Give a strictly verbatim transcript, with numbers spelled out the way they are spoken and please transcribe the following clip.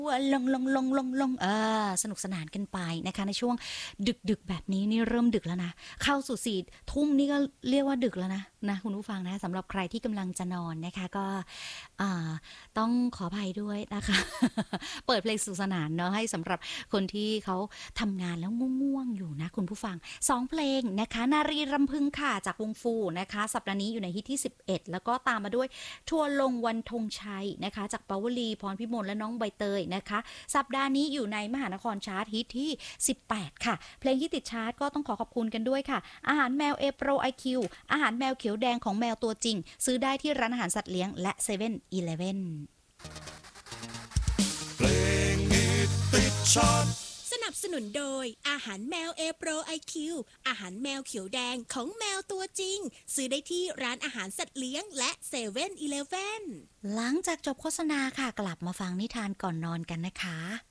ลงลงลงลงลงเออสนุกสนานกันไปนะคะในช่วงดึกดึกแบบนี้นี่เริ่มดึกแล้วนะเข้าสู่สี่ทุ่มนี่ก็เรียกว่าดึกแล้วนะนะคุณผู้ฟังนะสำหรับใครที่กำลังจะนอนนะคะก็ต้องขออภัยด้วยนะคะเปิดเพลงสนุกสนานเนาะให้สำหรับคนที่เขาทำงานแล้วง่วงๆอยู่นะคุณผู้ฟังสองเพลงนะคะนารีรำพึงค่ะจากวงฟูนะคะสัปดาห์นี้อยู่ในฮิตที่สิบเอ็ดแล้วก็ตามมาด้วยทัวร์ลงวันธงชัยนะคะจากปาวลีพรพิมลและน้องใบเตยนะคะสัปดาห์นี้อยู่ในมหานครชาร์ตฮิตที่สิบแปดค่ะเพลงที่ติดชาร์ตก็ต้องขอขอบคุณกันด้วยค่ะอาหารแมวเอโปรไอคิวอาหารแมวเขียวแดงของแมวตัวจริงซื้อได้ที่ร้านอาหารสัตว์เลี้ยงและเซเว่นอีเลฟเว่นเพลงฮิตติดชาร์ตสนับสนุนโดยอาหารแมวเอโปรไอคิวอาหารแมวเขียวแดงของแมวตัวจริงซื้อได้ที่ร้านอาหารสัตว์เลี้ยงและเซเว่นอีเลฟเว่นหลังจากจบโฆษณาค่ะกลับมาฟังนิทานก่อนนอนกันนะคะ